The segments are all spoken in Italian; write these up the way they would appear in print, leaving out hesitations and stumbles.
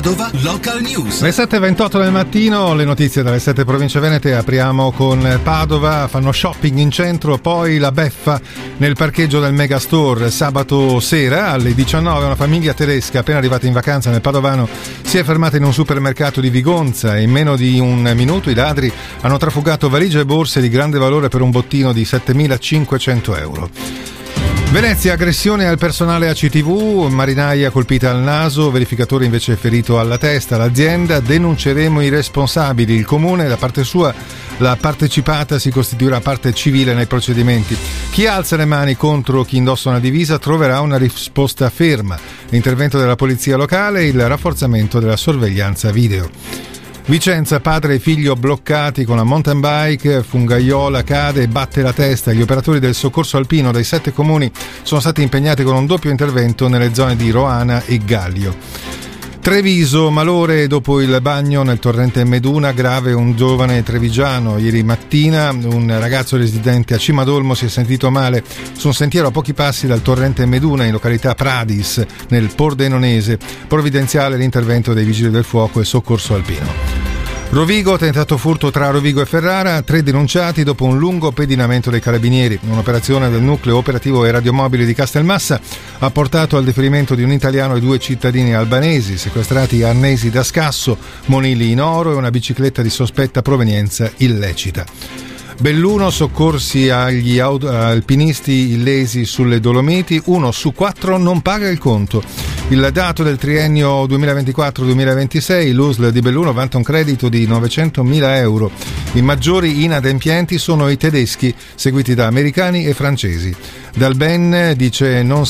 Padova Local News. Le 7:28 del mattino, le notizie dalle 7 province venete. Apriamo con Padova, fanno shopping in centro, poi la beffa nel parcheggio del Megastore. Sabato sera alle 19 una famiglia tedesca appena arrivata in vacanza nel Padovano si è fermata in un supermercato di Vigonza e in meno di un minuto i ladri hanno trafugato valigie e borse di grande valore per un bottino di 7.500 euro. Venezia, aggressione al personale ACTV, marinaia colpita al naso, verificatore invece ferito alla testa. L'azienda: denunceremo i responsabili. Il comune, da parte sua, la partecipata si costituirà parte civile nei procedimenti. Chi alza le mani contro chi indossa una divisa troverà una risposta ferma. L'intervento della polizia locale e il rafforzamento della sorveglianza video. Vicenza, padre e figlio bloccati con la mountain bike, Fungaiola cade e batte la testa. Gli operatori del soccorso alpino dei 7 comuni sono stati impegnati con un doppio intervento nelle zone di Roana e Gallio. Treviso, malore dopo il bagno nel torrente Meduna, grave un giovane trevigiano. Ieri mattina un ragazzo residente a Cimadolmo si è sentito male su un sentiero a pochi passi dal torrente Meduna in località Pradis nel Pordenonese. Provvidenziale l'intervento dei vigili del fuoco e soccorso alpino. Rovigo, tentato furto tra Rovigo e Ferrara, 3 denunciati dopo un lungo pedinamento dei carabinieri. Un'operazione del nucleo operativo e radiomobili di Castelmassa ha portato al deferimento di un italiano e 2 cittadini albanesi, sequestrati arnesi da scasso, monili in oro e una bicicletta di sospetta provenienza illecita. Belluno, soccorsi agli alpinisti illesi sulle Dolomiti, 1 su 4 non paga il conto. Il dato del triennio 2024-2026, l'USL di Belluno vanta un credito di 900.000 euro. I maggiori inadempienti sono i tedeschi, seguiti da americani e francesi. Dal Ben dice: noi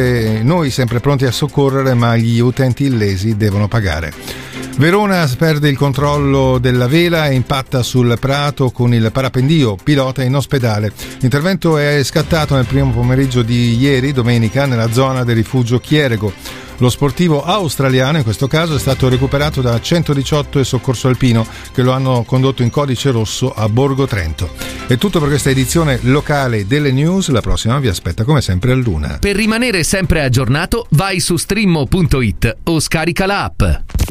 sempre pronti a soccorrere, ma gli utenti illesi devono pagare. Verona perde il controllo della vela e impatta sul prato con il parapendio, pilota in ospedale. L'intervento è scattato nel primo pomeriggio di ieri, domenica, nella zona del rifugio Chierego. Lo sportivo australiano, in questo caso, è stato recuperato da 118 e soccorso alpino, che lo hanno condotto in codice rosso a Borgo Trento. È tutto per questa edizione locale delle news. La prossima vi aspetta come sempre all'1. Per rimanere sempre aggiornato, vai su streamo.it o scarica la app.